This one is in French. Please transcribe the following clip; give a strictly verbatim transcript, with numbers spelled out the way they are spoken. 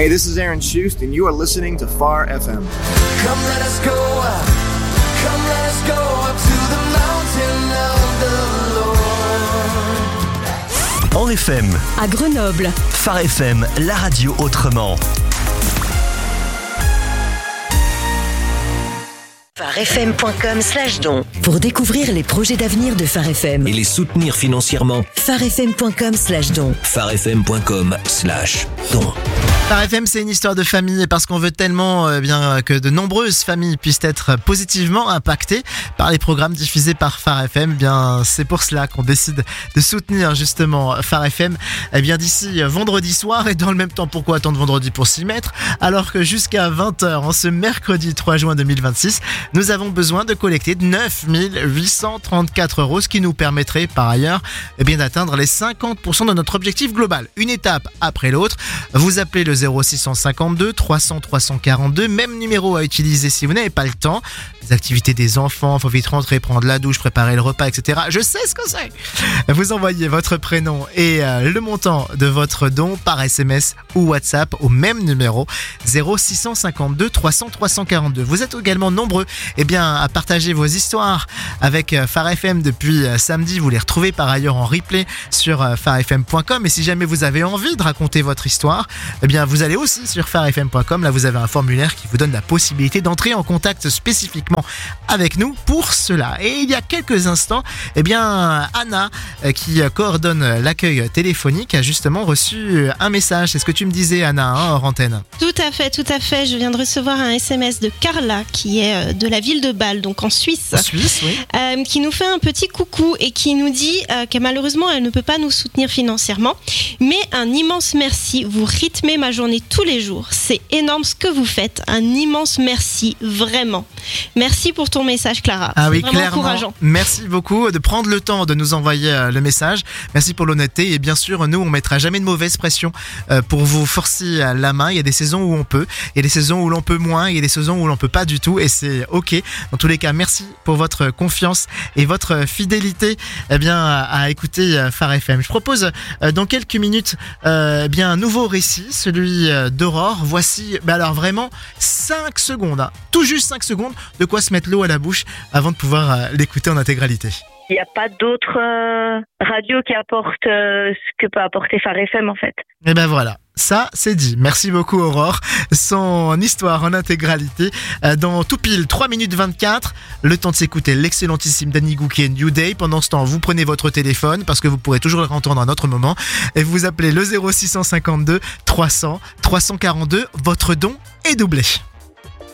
Hey, this is Aaron Schust, and you are listening to Far F M. Come let us go up, come let us go up to the mountain of the Lord. En F M, à Grenoble, Far F M, la radio autrement. farfm point com slash don pour découvrir les projets d'avenir de Far F M et les soutenir financièrement. farfm point com slash don farfm point com slash don. Far F M, c'est une histoire de famille, et parce qu'on veut tellement euh, bien que de nombreuses familles puissent être positivement impactées par les programmes diffusés par Far F M, eh bien c'est pour cela qu'on décide de soutenir justement Far F M. Eh bien d'ici vendredi soir, et dans le même temps, pourquoi attendre vendredi pour s'y mettre, alors que jusqu'à vingt heures en ce mercredi trois juin deux mille vingt-six, nous avons besoin de collecter neuf mille huit cent trente-quatre euros, ce qui nous permettrait par ailleurs eh bien d'atteindre les cinquante pour cent de notre objectif global. Une étape après l'autre, vous appelez le zéro six cent cinquante-deux trois cents trois cent quarante-deux, même numéro à utiliser si vous n'avez pas le temps. Les activités des enfants, faut vite rentrer, prendre la douche, préparer le repas, et cetera. Je sais ce que c'est. Vous envoyez votre prénom et euh, le montant de votre don par S M S ou WhatsApp au même numéro zéro six cent cinquante-deux trois cents trois cent quarante-deux. Vous êtes également nombreux eh bien, à partager vos histoires avec Far F M depuis samedi. Vous les retrouvez par ailleurs en replay sur farfm point com, et si jamais vous avez envie de raconter votre histoire, eh bien vous allez aussi sur farfm point com. Là vous avez un formulaire qui vous donne la possibilité d'entrer en contact spécifiquement avec nous pour cela. Et il y a quelques instants, eh bien Anna qui coordonne l'accueil téléphonique a justement reçu un message. C'est ce que tu me disais, Anna, hein, hors antenne. Tout à fait, tout à fait. Je viens de recevoir un S M S de Carla qui est de la ville de Bâle, donc en Suisse. En Suisse, oui. Euh, qui nous fait un petit coucou et qui nous dit euh, que malheureusement elle ne peut pas nous soutenir financièrement, mais un immense merci. Vous rythmez ma journée tous les jours. C'est énorme ce que vous faites. Un immense merci, vraiment. Merci pour ton message, Clara. Ah C'est oui, vraiment clairement. encourageant. Merci beaucoup de prendre le temps de nous envoyer euh, le message. Merci pour l'honnêteté, et bien sûr, nous on mettra jamais de mauvaise pression euh, pour vous forcer euh, la main. Il y a des saisons où on peut, il y a des saisons où l'on peut moins, il y a des saisons où l'on peut pas du tout, et c'est ok. Dans tous les cas, merci pour votre confiance et votre fidélité eh bien, à, à écouter euh, Far F M. Je propose euh, dans quelques minutes euh, eh bien, un nouveau récit, celui euh, d'Aurore. Voici, bah alors vraiment cinq secondes, hein, tout juste cinq secondes, de quoi se mettre l'eau à la bouche avant de pouvoir euh, l'écouter en intégralité. Il n'y a pas d'autre euh, radio qui apporte euh, ce que peut apporter Far F M en fait. Et ben voilà, ça c'est dit. Merci beaucoup Aurore. Son histoire en intégralité euh, dans tout pile trois minutes vingt-quatre. Le temps de s'écouter l'excellentissime Danny Gouki et New Day. Pendant ce temps, vous prenez votre téléphone parce que vous pourrez toujours le entendre à un autre moment. Et vous appelez le zéro six cent cinquante-deux trois cents trois cent quarante-deux. Votre don est doublé.